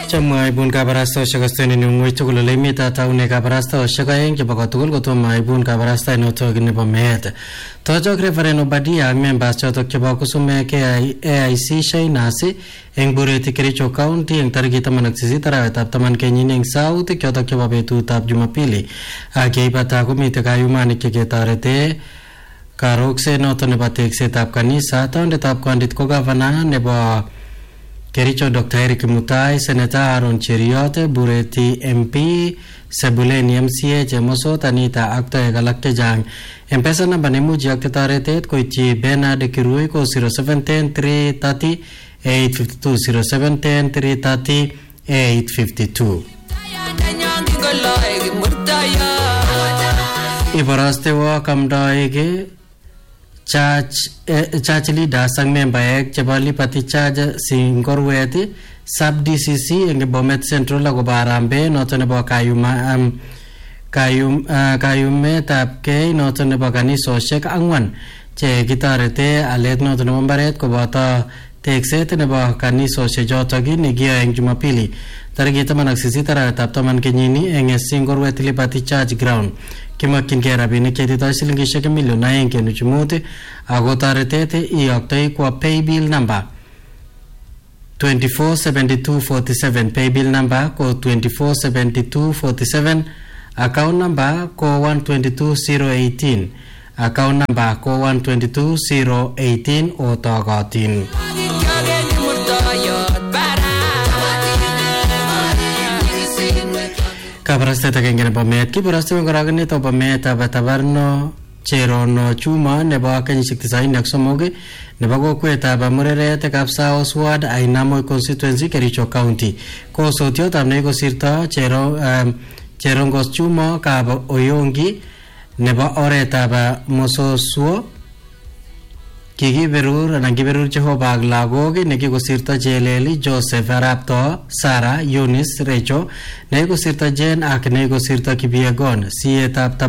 Chamwa ibun kabarasta shakasteni ni ngwito kulole mita taune kabarasta shakayen kibakotukul kutuma ibun kabarasta inoto ginipa mehet. Tojok refereno badia members chotok kibakusume ke AIC shainasi eng bureti Kericho County eng tariki 16 tarawet taman kenyini eng South kyotok kibabetutap Jumapili. Keibata kumite kayumani keketarete karokse noto nebo teksetab kanisa taondetab kondit ko governor nebo Kericho Dr. Eric Mutai, Senator Aaron Cheriot, Bureti MP, Sebuleni MCA, Chemosot, Anita Akta Egalak Tejang. M-Pesa namba ni muji akte taretet ko iti Bernard Kirui ko 0710-330-852, 0710-330-852. Ibaraste wa kamdaege Church leader sang member ek chebali pati charge singorweti sub DCC enge Bomet Central ago barambe noto nebo kayume tapke noto nebo kanisoshek angwan che gitarete alet noto nebo mbaret koboto tekset nebo kanisoshek jotok nigia eng Jumapili tariki 18 tarawetab taman kenyini eng singorweti Liberty Church ground. Kimakin ke rabinik chetitoi silingishek milioni 1.5 ako taretete iyoktoi kwa paybill number 247247 paybill number ko 247247 account number ko 122018 account number ko 122018 otogotin. Kabarasta takengene pamet kibarasta ngoragane to pamet abatabarno cherono chuma nebo kenyishek 93 nebo kokwetab Mureret kapsa Oswald Ainamo constituency Kericho County ko sotiotab nego sirto cherongos chuma kab oyongi nebo oretab Mososwo kikiberur anan kiberur Jehova lagok nekikosirto Cheleli Joseph Arapto Sara Yunis Recho nekikosirto Jen ak nekikosirto Kipiegon sietab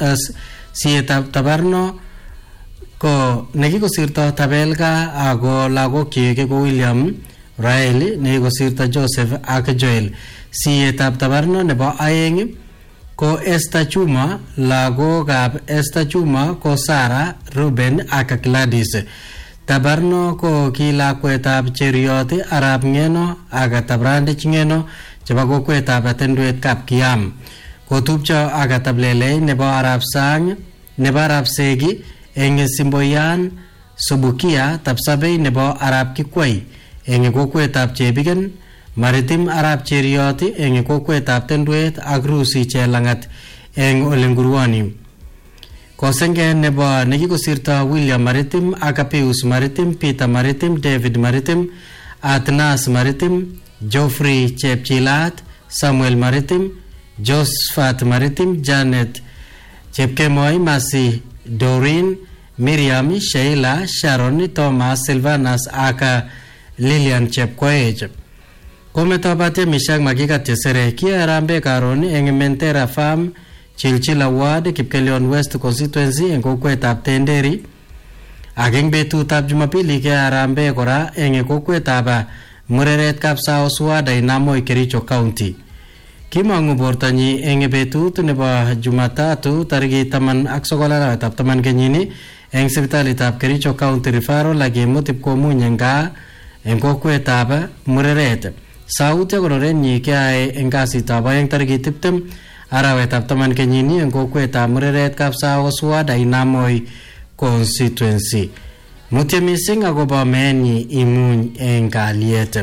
tabarno ko nekikosirto Tabelga ako lagok kyik ko William Raeli nekikosirto Joseph ak Joel sietab tabarno nebo aeng ko Esther Chuma lagokab Esther Chuma ko Sara Ruben ak Gladys tabarno ko kilakwetab Cheriot Arab Ngeno ak Tabrandich Ngeno chebo kokwetab Tendwet Kapkiam ko tupcho ak Tablele nebo Arab Sang nebo Arab Segi eng Simboyan Subukia Tapsabei nebo Arab Kikwai eng kokwetab Chebigen Maritim Arab Cheriot eng kokwetab Tendwet ak Rusi Chelangat eng Olengurwani. Kosenge nebo nekikosirto William Maritim ak Pius Maritim, Peter Maritim, David Maritim, Atnas Maritim, Geoffrey Chepchilat, Samuel Maritim, Josephat Maritim, Janet Chepkemoi, Masi Doreen, Miriam, Sheila, Sharon, Thomas, Silvanas ak Lilian Chepkoech. Kometo bate mishak magiga tesere kia rambe karoni eng Mentera Farm Chilchila Ward Kipkelion West constituency eng kokwetab Tenderi ageng betutab Jumapili kia rambe kora eng kokwetab Mureret kapsa Oswald Ainamo Kericho County. Kimangu bortanyi eng betut nebo Jumatatu tariki 19 taman kenyini eng sipitalitab Kericho County Referral akimut ipkomunyenga eng kokwetab Mureret. Sauti konorenyi kiae eng kasitab aeng tariki 20 arawetab taman kenyini eng kokwetab Mureret kapsa Oswald Ainamo constituency. Mutye mising akobo meenyi imuny eng kalyet.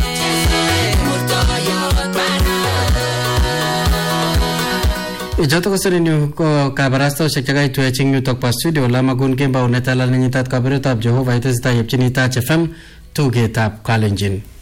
Ijoto kosereni ko kabarastoshek chekaitwe ching yutok pa studio lamagun kemba unetalal ninyitat kabirutab Jehova itesita yepchinitat FM tugetab Kalenjin.